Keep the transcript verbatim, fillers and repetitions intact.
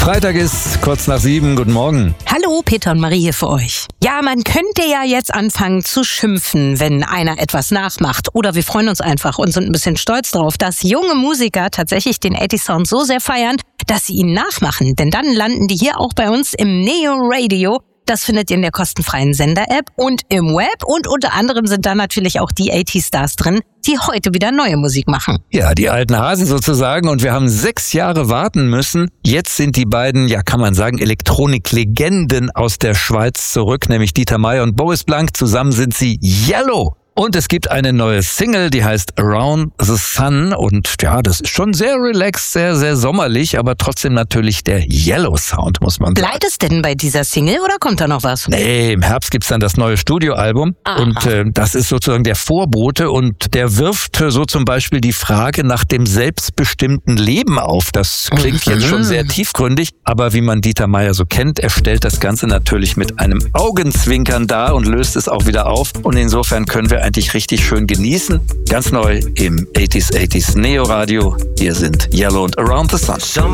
Freitag ist kurz nach sieben. Guten Morgen. Hallo, Peter und Marie hier für euch. Ja, man könnte ja jetzt anfangen zu schimpfen, wenn einer etwas nachmacht. Oder wir freuen uns einfach und sind ein bisschen stolz darauf, dass junge Musiker tatsächlich den achtziger Sound so sehr feiern, dass sie ihn nachmachen. Denn dann landen die hier auch bei uns im Neo Radio. Das findet ihr in der kostenfreien Sender-App und im Web. Und unter anderem sind da natürlich auch die achtziger Stars drin, die heute wieder neue Musik machen. Ja, die alten Hasen sozusagen. Und wir haben sechs Jahre warten müssen. Jetzt sind die beiden, ja kann man sagen, Elektronik-Legenden aus der Schweiz zurück, nämlich Dieter Meier und Boris Blank. Zusammen sind sie Yellow. Und es gibt eine neue Single, die heißt Around the Sun. Und ja, das ist schon sehr relaxed, sehr, sehr sommerlich, aber trotzdem natürlich der Yellow Sound, muss man sagen. Bleibt es denn bei dieser Single oder kommt da noch was? Nee, im Herbst gibt's dann das neue Studioalbum. Aha. Und äh, das ist sozusagen der Vorbote. Und der wirft äh, so zum Beispiel die Frage nach dem selbstbestimmten Leben auf. Das klingt mhm. jetzt schon sehr tiefgründig. Aber wie man Dieter Meier so kennt, er stellt das Ganze natürlich mit einem Augenzwinkern dar und löst es auch wieder auf. Und insofern können wir eigentlich richtig schön genießen. Ganz neu im achtziger achtziger Neo Radio. Hier sind Yellow und Around the Sun.